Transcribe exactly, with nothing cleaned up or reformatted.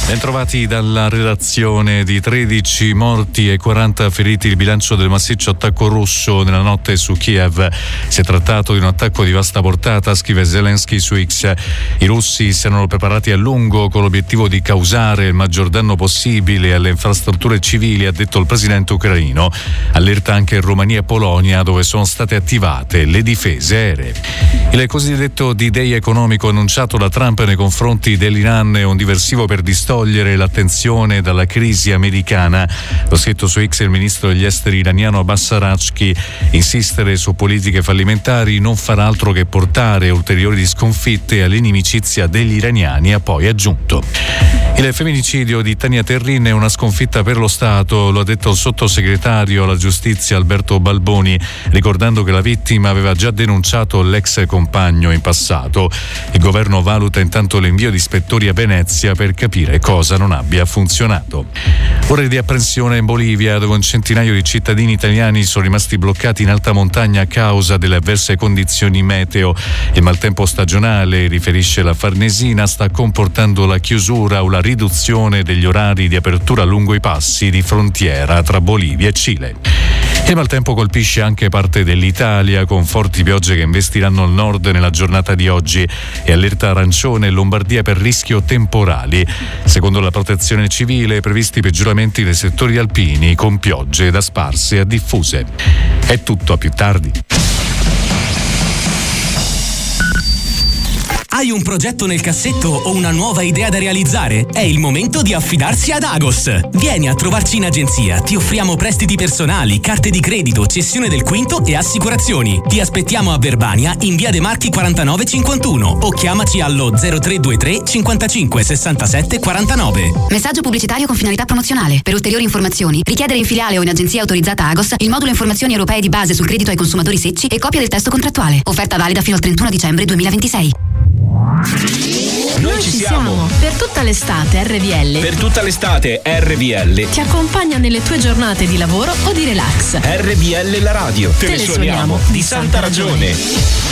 Bentrovati dalla redazione. Di tredici morti e quaranta feriti il bilancio del massiccio attacco russo nella notte su Kiev. Si è trattato di un attacco di vasta portata, scrive Zelensky su X. I russi si erano preparati a lungo con l'obiettivo di causare il maggior danno possibile alle infrastrutture civili, ha detto il presidente ucraino. Allerta anche in Romania e Polonia, dove sono state attivate le difese aeree. Il cosiddetto D-Day economico annunciato da Trump nei confronti dell'Iran è un diversivo per distogliere l'attenzione dalla crisi americana. Lo scritto su X il ministro degli esteri iraniano Abbas Araghchi. Insistere su politiche fallimentari non farà altro che portare ulteriori sconfitte all'inimicizia degli iraniani, ha poi aggiunto. Il femminicidio di Tania Terrin è una sconfitta per lo Stato, lo ha detto il sottosegretario alla giustizia Alberto Balboni, ricordando che la vittima aveva già denunciato l'ex compagno in passato. Il governo valuta intanto l'invio di ispettori a Venezia per capire cosa non abbia funzionato. Ore di apprensione in Bolivia, dove un centinaio di cittadini italiani sono rimasti bloccati in alta montagna a causa delle avverse condizioni meteo. Il maltempo stagionale, riferisce la Farnesina, sta comportando la chiusura o la riduzione degli orari di apertura lungo i passi di frontiera tra Bolivia e Cile. Il maltempo colpisce anche parte dell'Italia, con forti piogge che investiranno il nord nella giornata di oggi, e allerta arancione in Lombardia per rischio temporali. Secondo la protezione civile, previsti peggioramenti nei settori alpini, con piogge da sparse a diffuse. È tutto, a più tardi. Hai un progetto nel cassetto o una nuova idea da realizzare? È il momento di affidarsi ad Agos. Vieni a trovarci in agenzia, ti offriamo prestiti personali, carte di credito, cessione del quinto e assicurazioni. Ti aspettiamo a Verbania in via De Marchi quarantanove cinquantuno o chiamaci allo zero tre due tre cinquantacinque sessantasette quarantanove. Messaggio pubblicitario con finalità promozionale. Per ulteriori informazioni, richiedere in filiale o in agenzia autorizzata Agos il modulo informazioni europee di base sul credito ai consumatori secci e copia del testo contrattuale. Offerta valida fino al trentuno dicembre duemilaventisei. Noi ci siamo. Per tutta l'estate R V L. Per tutta l'estate R V L ti accompagna nelle tue giornate di lavoro o di relax. R V L la radio. Te, Te le suoniamo di santa ragione.